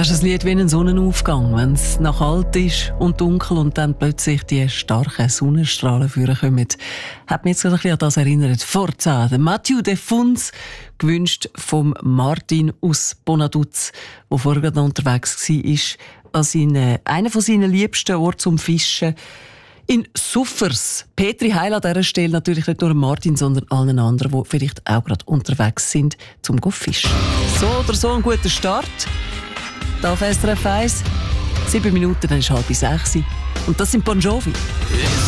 Das ist ein Lied wie ein Sonnenaufgang, wenn es noch kalt ist und dunkel und dann plötzlich die starken Sonnenstrahlen vorkommen. Hat mich jetzt ein bisschen an das erinnert. Forza, der Mathieu de Funs, gewünscht vom Martin aus Bonaduz, der vorher noch unterwegs war, an einer von seinen liebsten Orten zum Fischen. In Suffers. Petri Heil an dieser Stelle natürlich nicht nur Martin, sondern allen anderen, die vielleicht auch gerade unterwegs sind, zum fischen. So oder so ein guter Start. Da auf SRF 1. 7 Minuten, dann ist 5:30. Und das sind Bon Jovi.